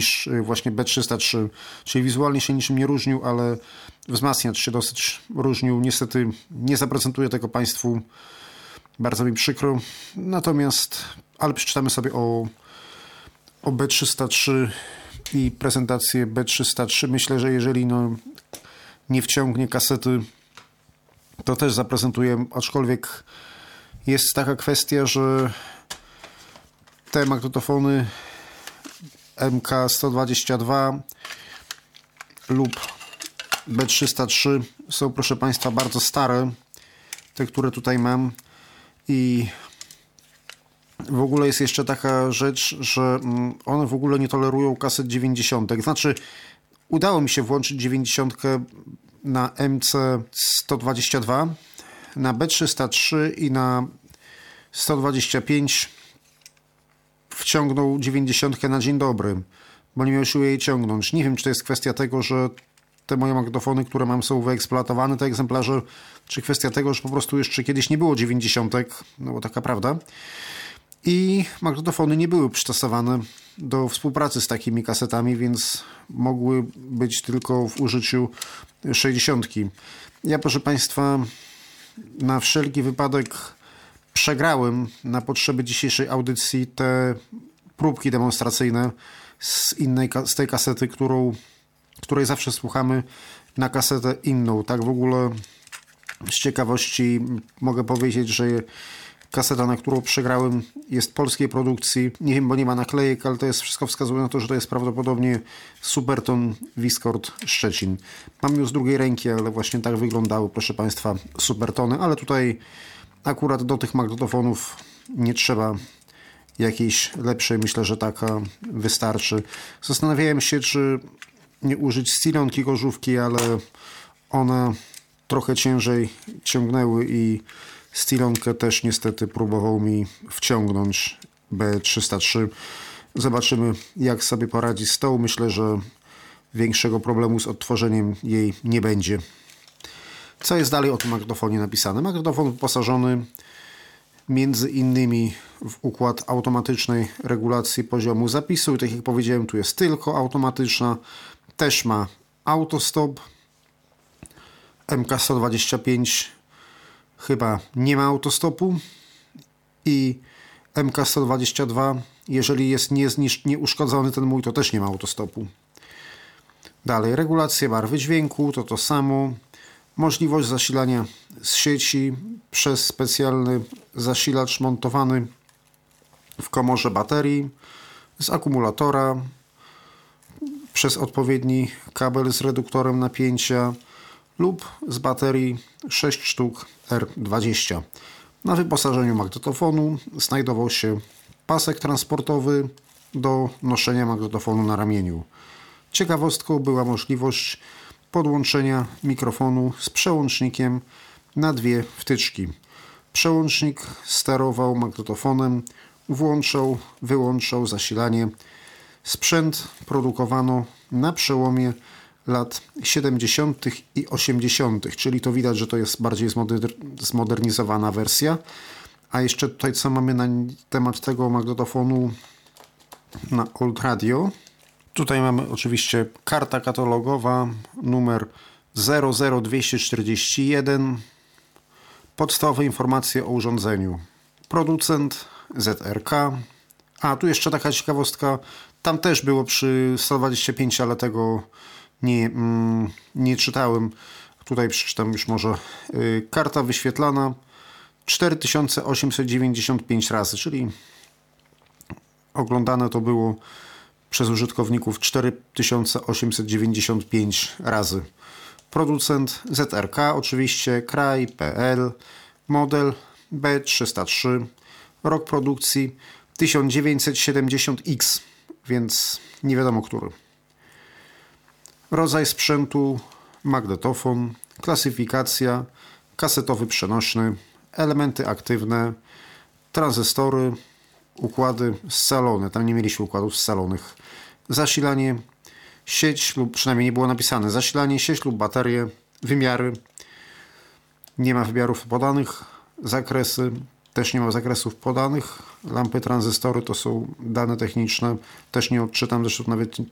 niż właśnie B303, czyli wizualnie się niczym nie różnił, ale wzmacniacz się dosyć różnił. Niestety nie zaprezentuję tego Państwu, bardzo mi przykro. Natomiast, ale przeczytamy sobie o B303 i prezentację B303. Myślę, że jeżeli nie wciągnie kasety, to też zaprezentuję, aczkolwiek jest taka kwestia, że te magnetofony MK122 lub B303 są, proszę Państwa, bardzo stare, te, które tutaj mam, i w ogóle jest jeszcze taka rzecz, że one w ogóle nie tolerują kaset 90. Znaczy, udało mi się włączyć 90 na MC122, na B303 i na 125 wciągnął 90 na dzień dobry, bo nie miał siły jej ciągnąć. Nie wiem, czy to jest kwestia tego, że te moje magnetofony, które mam, są wyeksploatowane, te egzemplarze, czy kwestia tego, że po prostu jeszcze kiedyś nie było 90, no bo taka prawda. I magnetofony nie były przystosowane do współpracy z takimi kasetami, więc mogły być tylko w użyciu 60. Ja, proszę Państwa, na wszelki wypadek przegrałem na potrzeby dzisiejszej audycji te próbki demonstracyjne z tej kasety, której zawsze słuchamy, na kasetę inną. Tak w ogóle z ciekawości mogę powiedzieć, że kaseta, na którą przegrałem, jest polskiej produkcji. Nie wiem, bo nie ma naklejek, ale to jest wszystko wskazuje na to, że to jest prawdopodobnie Superton Viscord Szczecin. Mam już z drugiej ręki, ale właśnie tak wyglądały, proszę Państwa, Supertony, ale tutaj akurat do tych magnetofonów nie trzeba jakiejś lepszej, myślę, że taka wystarczy. Zastanawiałem się, czy nie użyć Stilonki gorzówki, ale one trochę ciężej ciągnęły i Stilonkę też niestety próbował mi wciągnąć B303. Zobaczymy, jak sobie poradzi z tą. Myślę, że większego problemu z odtworzeniem jej nie będzie. Co jest dalej o tym magnetofonie napisane? Magnetofon wyposażony między innymi w układ automatycznej regulacji poziomu zapisu. I tak jak powiedziałem, tu jest tylko automatyczna. Też ma autostop. MK125 chyba nie ma autostopu. I MK122, jeżeli jest nieuszkodzony ten mój, to też nie ma autostopu. Dalej, regulacja barwy dźwięku, to samo. Możliwość zasilania z sieci przez specjalny zasilacz montowany w komorze baterii, z akumulatora, przez odpowiedni kabel z reduktorem napięcia lub z baterii 6 sztuk R20. Na wyposażeniu magnetofonu znajdował się pasek transportowy do noszenia magnetofonu na ramieniu. Ciekawostką była możliwość podłączenia mikrofonu z przełącznikiem na dwie wtyczki. Przełącznik sterował magnetofonem, włączał, wyłączał zasilanie. Sprzęt produkowano na przełomie lat 70. i 80., czyli to widać, że to jest bardziej zmodernizowana wersja. A jeszcze tutaj co mamy na temat tego magnetofonu na Old Radio. Tutaj mamy oczywiście karta katalogowa numer 00241. Podstawowe informacje o urządzeniu. Producent ZRK. A tu jeszcze taka ciekawostka. Tam też było przy 125, ale tego nie czytałem. Tutaj przeczytam już może. Karta wyświetlana 4895 razy, czyli oglądane to było przez użytkowników 4895 razy. Producent ZRK, oczywiście, kraj, PL, model B303, rok produkcji 1970X, więc nie wiadomo który. Rodzaj sprzętu, magnetofon, klasyfikacja, kasetowy przenośny, elementy aktywne, tranzystory, układy scalone. Tam nie mieliśmy układów scalonych. Zasilanie, sieć lub przynajmniej nie było napisane. Zasilanie, sieć lub baterie, wymiary. Nie ma wymiarów podanych. Zakresy, też nie ma zakresów podanych. Lampy, tranzystory to są dane techniczne. Też nie odczytam, zresztą nawet